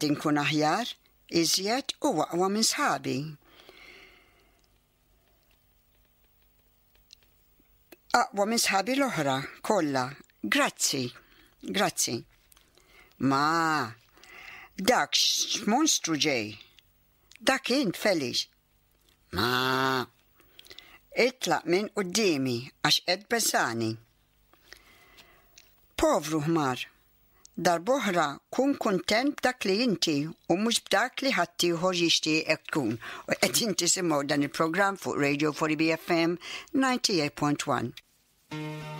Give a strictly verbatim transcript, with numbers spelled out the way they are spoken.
Ratti nkun aħjar, iżjed u aqwa minn sħabi. Aqwa minn sħabi l-oħra, kollha. Grazzi, grazzi. Ma, dak x'monstru ġej. Dak kien Felix. Ma, itlaq minn qudiemi għax qed beżani. Povru ħmar, darb'oħra kun kuntent b'dak li inti u mhux b'dak li ħadd ieħor jixtieqek tkun. U qed inti simgħu dan il-programm fuq Radio four B F M ninety-eight point one.